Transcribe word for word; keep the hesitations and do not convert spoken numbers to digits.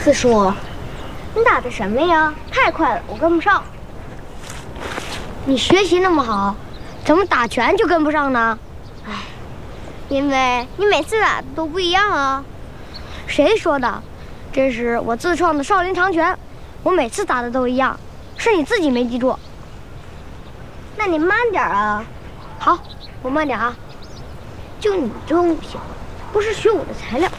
四叔，你打的什么呀？太快了，我跟不上。 你学习那么好，怎么打拳就跟不上呢？ 唉，因为你每次打的都不一样啊。 谁说的？这是我自创的少林长拳，我每次打的都一样，是你自己没记住。 那你慢点啊。 好，我慢点啊。就你这种不行，不是学我的材料。